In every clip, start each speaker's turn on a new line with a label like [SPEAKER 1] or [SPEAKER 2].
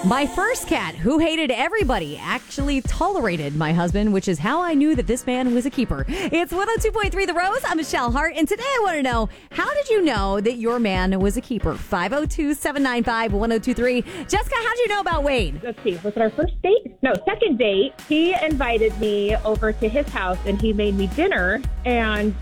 [SPEAKER 1] My first cat, who hated everybody, actually tolerated my husband, which is how I knew that this man was a keeper. It's 102.3 The Rose. I'm Michelle Hart, and today I want to know, how did you know that your man was a keeper? 502-795-1023. Jessica, how did you know about Wade?
[SPEAKER 2] Let's see, was it our first date? No, second date. He invited me over to his house, and he made me dinner, and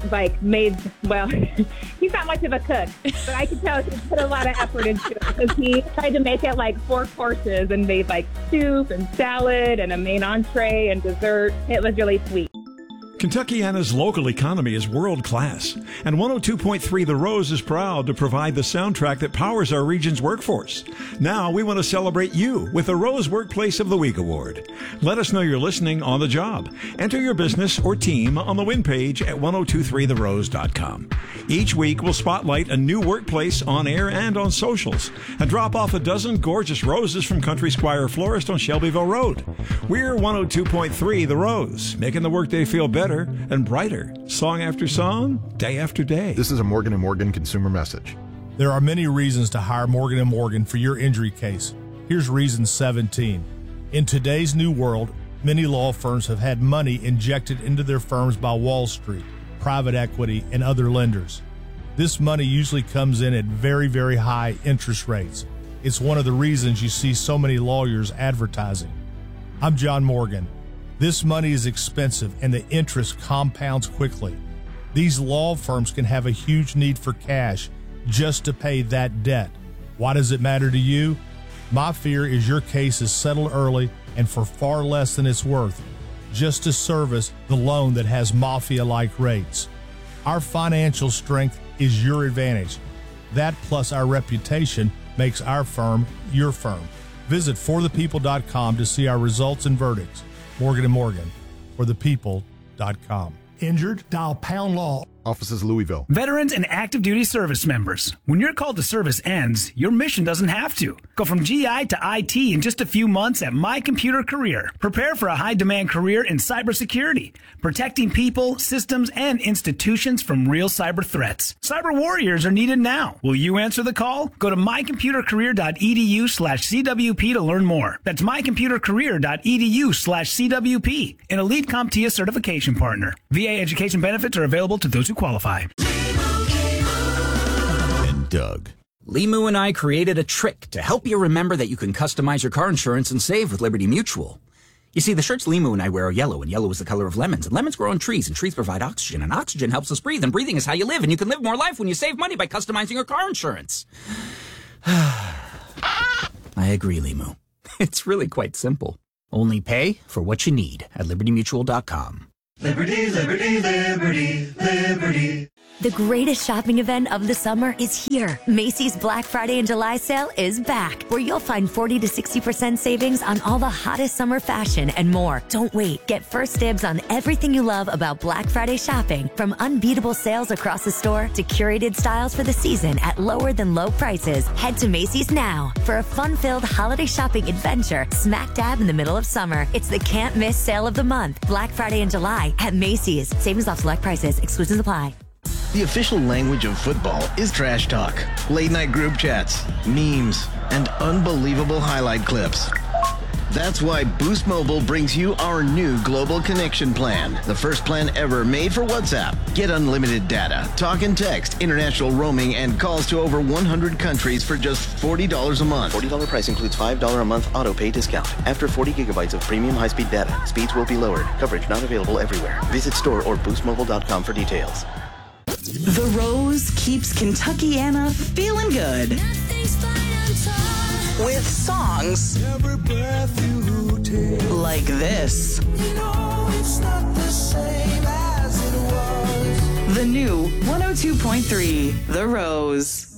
[SPEAKER 2] he's not much of a cook, but I could tell he put a lot of effort into it, because he tried to make it like 4 courses and made like soup and salad and a main entree and dessert. It was really sweet.
[SPEAKER 3] Kentuckiana's local economy is world-class, and 102.3 The Rose is proud to provide the soundtrack that powers our region's workforce. Now we want to celebrate you with the Rose Workplace of the Week Award. Let us know you're listening on the job. Enter your business or team on the win page at 1023therose.com. Each week we'll spotlight a new workplace on air and on socials, and drop off a dozen gorgeous roses from Country Squire Florist on Shelbyville Road. We're 102.3 The Rose, making the workday feel better and brighter, song after song, day after day.
[SPEAKER 4] This is a Morgan & Morgan consumer message.
[SPEAKER 5] There are many reasons to hire Morgan & Morgan for your injury case. Here's reason 17. In today's new world, many law firms have had money injected into their firms by Wall Street, private equity, and other lenders. This money usually comes in at very, very high interest rates. It's one of the reasons you see so many lawyers advertising. I'm John Morgan. This money is expensive and the interest compounds quickly. These law firms can have a huge need for cash just to pay that debt. Why does it matter to you? My fear is your case is settled early and for far less than it's worth, just to service the loan that has mafia-like rates. Our financial strength is your advantage. That plus our reputation makes our firm your firm. Visit forthepeople.com to see our results and verdicts. Morgan & Morgan, forthepeople.com. Injured? Dial pound law.
[SPEAKER 4] Offices Louisville.
[SPEAKER 6] Veterans and active duty service members. When your call to service ends, your mission doesn't have to. Go from GI to IT in just a few months at My Computer Career. Prepare for a high-demand career in cybersecurity, protecting people, systems, and institutions from real cyber threats. Cyber warriors are needed now. Will you answer the call? Go to mycomputercareer.edu/CWP to learn more. That's mycomputercareer.edu/CWP, an elite CompTIA certification partner. VA education benefits are available to those who qualify.
[SPEAKER 4] And Doug.
[SPEAKER 7] Limu and I created a trick to help you remember that you can customize your car insurance and save with Liberty Mutual. You see, the shirts Limu and I wear are yellow, and yellow is the color of lemons, and lemons grow on trees, and trees provide oxygen, and oxygen helps us breathe, and breathing is how you live, and you can live more life when you save money by customizing your car insurance. I agree, Limu. It's really quite simple. Only pay for what you need at libertymutual.com.
[SPEAKER 8] Liberty, liberty, liberty, liberty.
[SPEAKER 9] The greatest shopping event of the summer is here. Macy's Black Friday and July sale is back, where you'll find 40 to 60% savings on all the hottest summer fashion and more. Don't wait. Get first dibs on everything you love about Black Friday shopping, from unbeatable sales across the store to curated styles for the season at lower than low prices. Head to Macy's now for a fun-filled holiday shopping adventure smack dab in the middle of summer. It's the can't miss sale of the month. Black Friday and July at Macy's. Savings off select prices. Exclusions apply.
[SPEAKER 10] The official language of football is trash talk, late-night group chats, memes, and unbelievable highlight clips. That's why Boost Mobile brings you our new Global Connection plan, the first plan ever made for WhatsApp. Get unlimited data, talk and text, international roaming, and calls to over 100 countries for just $40 a month.
[SPEAKER 11] $40 price includes $5 a month auto pay discount. After 40 gigabytes of premium high-speed data, speeds will be lowered. Coverage not available everywhere. Visit store or boostmobile.com for details.
[SPEAKER 12] The Rose keeps Kentuckiana feeling good. With songs like this. The new 102.3 The Rose.